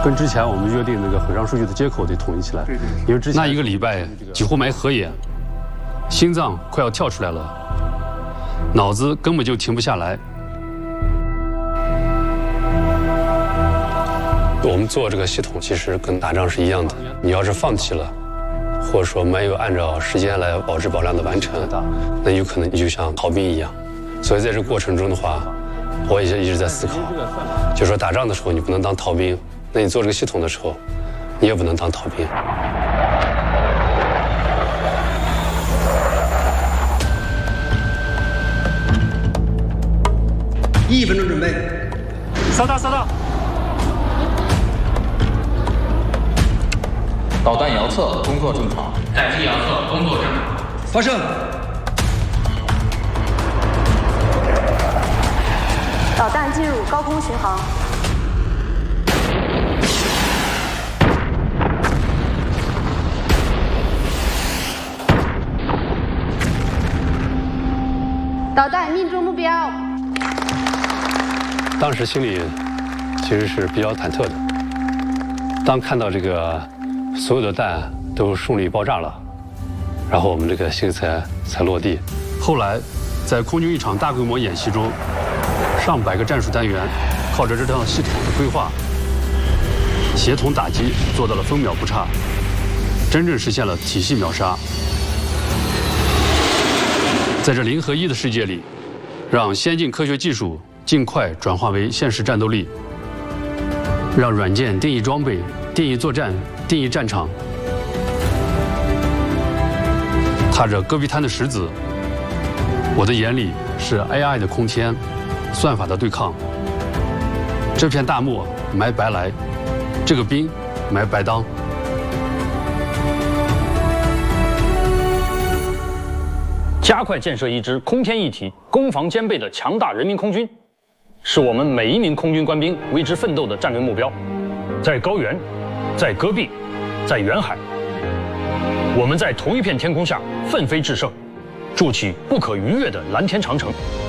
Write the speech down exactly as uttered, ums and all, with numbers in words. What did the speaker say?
跟之前我们约定那个毁伤数据的接口得统一起来。对对。因为之前那一个礼拜几乎没合眼，心脏快要跳出来了，脑子根本就停不下来。我们做这个系统其实跟打仗是一样的，你要是放弃了，或者说没有按照时间来保质保量的完成，那有可能你就像逃兵一样。所以在这个过程中的话，我也一直在思考，就说打仗的时候你不能当逃兵，那你做这个系统的时候，你也不能当逃兵。 一分钟准备， 收到收到。 导弹遥测工作正常。 待机遥测工作正常。 发射。 导弹进入高空巡航。导弹命中目标。 当时心里其实是比较忐忑的。当看到这个所有的弹都顺利爆炸了，然后我们这个心才才落地。后来，在空军一场大规模演习中，上百个战术单元靠着这套系统的规划，协同打击做到了分秒不差，真正实现了体系秒杀。在这零和一的世界里，让先进科学技术尽快转化为现实战斗力，让软件定义装备、定义作战、定义战场。踏着戈壁滩的石子，我的眼里是 A I 的空天，算法的对抗。这片大漠没白来，这个兵没白当。 加快建设一支空天一体、攻防兼备的强大人民空军，是我们每一名空军官兵为之奋斗的战略目标。在高原，在戈壁，在远海，我们在同一片天空下奋飞制胜，筑起不可逾越的蓝天长城。